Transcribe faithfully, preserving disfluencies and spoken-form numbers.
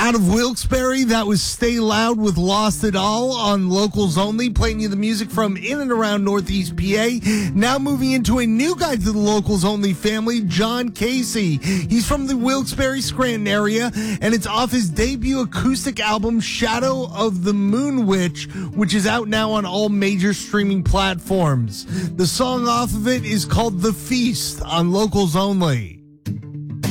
Out of Wilkes-Barre, that was Stay Loud with Lost It All on Locals Only, playing you the music from in and around Northeast P A. Now moving into a new guy to the Locals Only family, John Casey. He's from the Wilkes-Barre, Scranton area, and it's off his debut acoustic album, Shadow of the Moon Witch, which is out now on all major streaming platforms. The song off of it is called The Feast on Locals Only.